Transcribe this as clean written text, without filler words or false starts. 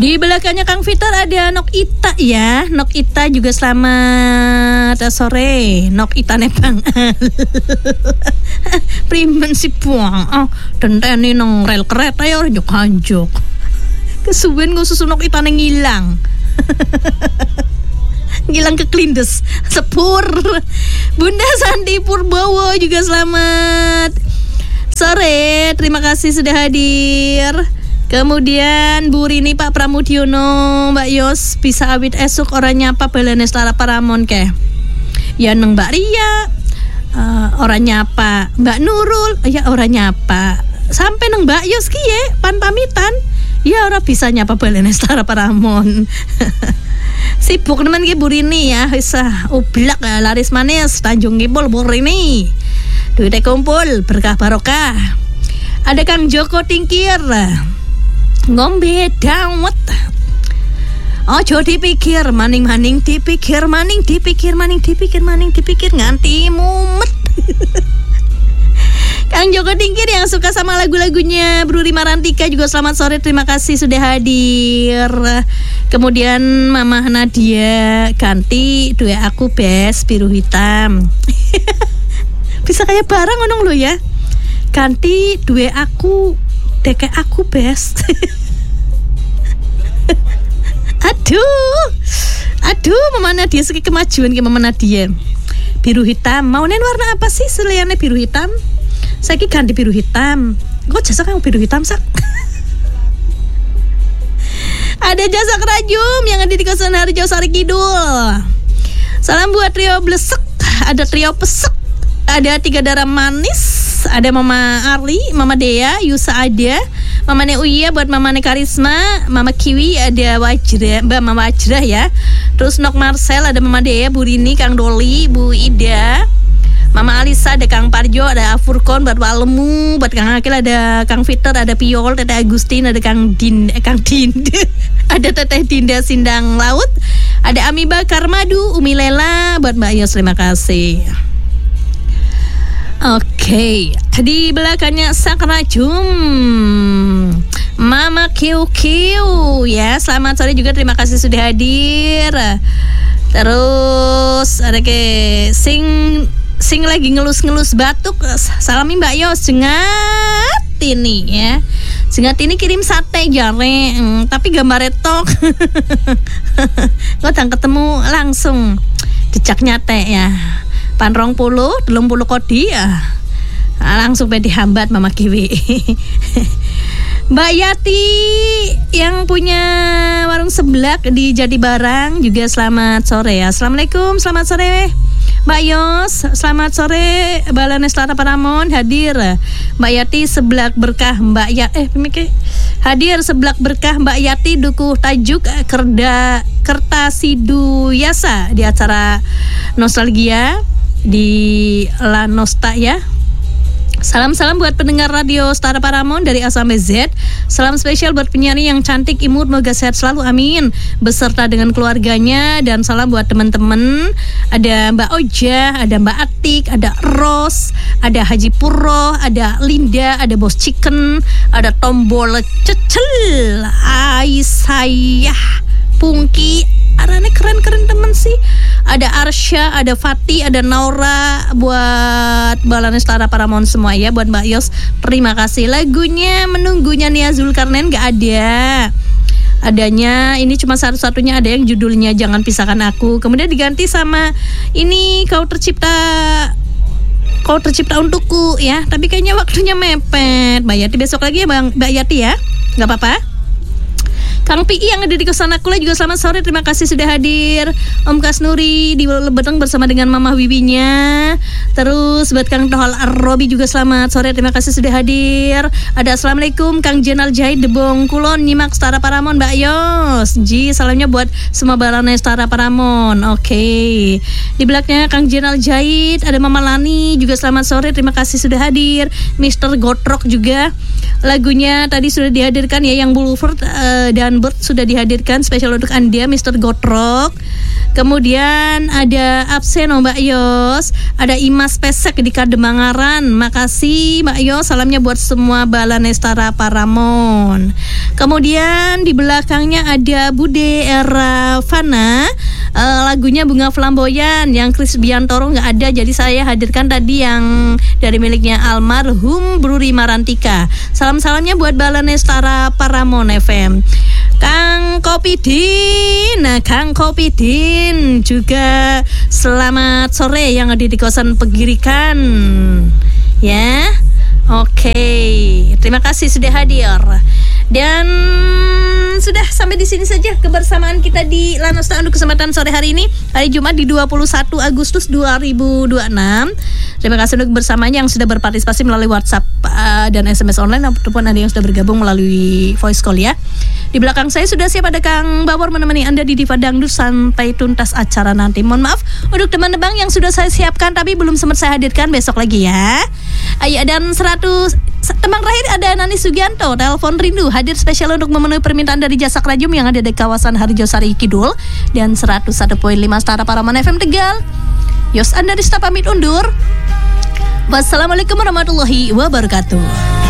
Di belakangnya Kang Fitar ada Nok Ita ya. Nok Ita juga selamat sore. Nok Ita Nepang. Primen si puang. Oh, tenteni nang rel kereta ya anjuk-anjuk. Kesuwen ngusus Nok Ita ngilang. Ngilang ke Klindes. Sepur. Bunda Sandi Purbowo juga selamat sore. Terima kasih sudah hadir. Kemudian Bu Rini Pak Pramudiono, Mbak Yos bisa awit esuk orang nyapa balane Setara Paramon ke. Ya neng Mbak Ria, orang nyapa Mbak Nurul, ya orang nyapa. Sampai neng Mbak Yos kiye pan pamitan, ya orang bisa nyapa balane Setara Paramon. Sibuk teman ki Bu Rini ya, bisa ublak laris manis Tanjung Kibul Bu Rini. Duitnya kumpul berkah barokah. Ada Kang Joko Tingkir. Ngombe dawet. Ojo dipikir maning-maning dipikir maning dipikir maning dipikir maning dipikir nganti mumet. Kang Joko Tingkir yang suka sama lagu-lagunya Bru Rima Rantika juga selamat sore, terima kasih sudah hadir. Kemudian Mama Nadia ganti dua aku bes biru hitam. Bisa kayak barang onong lo ya. Ganti dua aku deke aku bes. Aduh Mama Nadia seki kemajuan ke Mama Nadia. Biru hitam, mau nen warna apa sih seliannya biru hitam? Saya ganti biru hitam. Kok jasa kamu biru hitam sak? Ada jasa kerajum yang ada di Kosan Harjo Sari Kidul. Salam buat trio blesek, ada trio pesek, ada tiga darah manis. Ada Mama Arli, Mama Dea, Yusa ada, Mama Neuya buat Mama Karisma, Mama Kiwi ada Wajra, Mbak Mama Wajra ya. Terus Nok Marcel ada Mama Dea, Bu Rini, Kang Doli, Bu Ida, Mama Alisa, ada Kang Parjo, ada Afurkon buat Pak Lemu, buat Kang Akil ada Kang Fitter, ada Piol, Teteh Agustin, ada Kang Dinde, ada Teteh Dinda Sindang Laut, ada Amiba Karmadu, Umi Lela, buat Mbak Yos, terima kasih. Oke, di belakangnya Sang Rajum Mama Kiu ya, selamat sore juga, terima kasih sudah hadir. Terus ada ke sing lagi ngelus-ngelus batuk, salami Mbak Yos jengat ini ya. Jengat ini kirim sate jare, tapi gambar tok. Nggak ketemu langsung jejak nyate ya. Pan 20 kodi ya. Langsung dihambat Mama Kiwi. Mbak Yati yang punya warung seblak di Jati Barang juga selamat sore ya. Assalamualaikum, selamat sore Mbak Yos, selamat sore Balane Setara Paramon hadir. Mbak Yati seblak berkah Mbak hadir seblak berkah Mbak Yati dukuh tajuk Kertasidu Yasa di acara Nostalgia di La Nosta ya. Salam-salam buat pendengar radio Setara Paramon dari A sampai Z. Salam spesial buat penyanyi yang cantik, imut, moga sehat selalu, amin, beserta dengan keluarganya. Dan salam buat teman-teman. Ada Mbak Oja, ada Mbak Atik, ada Ros, ada Haji Purro, ada Linda, ada Bos Chicken, ada Tombol Cecel, Aisyah, Pungki, arane keren-keren temen sih. Ada Arsya, ada Fatih, ada Naura, buat Balane Setara Paramon semua ya, buat Mbak Yos. Terima kasih. Lagunya Menunggunya Nia Zulkarnain gak ada. Adanya ini cuma satu-satunya, ada yang judulnya Jangan Pisahkan Aku. Kemudian diganti sama ini Kau tercipta untukku ya. Tapi kayaknya waktunya mepet. Mbak Yati besok lagi ya Mbak Yati ya. Gak apa-apa. Kang Pi yang ada di Kosan Akula juga selamat sore, terima kasih sudah hadir. Om Kasnuri di Lebeteng bersama dengan Mama Wiwinya. Terus buat Kang Tohal Robi juga selamat sore, terima kasih sudah hadir. Ada Assalamualaikum Kang Jenal Jahid Debong Kulon nyimak Setara Paramon Mbak Yos. Ji salamnya buat semua Balane Setara Paramon. Oke. Di belakangnya Kang Jenal Jahid, ada Mama Lani juga selamat sore, terima kasih sudah hadir. Mr. Gotrok juga. Lagunya tadi sudah dihadirkan ya, yang Bulford dan Award sudah dihadirkan spesial untuk Anda Mr. Gotrok. Kemudian ada absen Mbak Yos, ada Imas Pesek di Kademangaran. Makasih Mbak Yos, salamnya buat semua Balanestara Paramon. Kemudian di belakangnya ada Bude Eravana, lagunya Bunga Flamboyan yang Chris Biantoro nggak ada, jadi saya hadirkan tadi yang dari miliknya almarhum Bruri Marantika. Salam-salamnya buat Balanestara Paramon FM. Kang Kopidin, Kang Kopidin juga selamat sore yang ada di kawasan Pegirikan. Ya, oke. Terima kasih sudah hadir. Dan sudah sampai di sini saja kebersamaan kita di Lanasta untuk kesempatan sore hari ini, hari Jumat di 21 Agustus 2026. Terima kasih untuk bersamanya yang sudah berpartisipasi melalui WhatsApp dan SMS online, ataupun ada yang sudah bergabung melalui voice call ya. Di belakang saya sudah siap ada Kang Bawor menemani Anda di Diva Dangdut sampai tuntas acara nanti. Mohon maaf untuk teman-teman yang sudah saya siapkan tapi belum sempat saya hadirkan, besok lagi ya. Ayo, dan 100 tembang terakhir ada Nani Sugianto, Telepon Rindu, hadir spesial untuk memenuhi permintaan dari Jasa Rajum yang ada di kawasan Harjosari Kidul, dan 101.5 Setara Paramon FM Tegal. Yos Anda Rista pamit undur. Wassalamualaikum warahmatullahi wabarakatuh.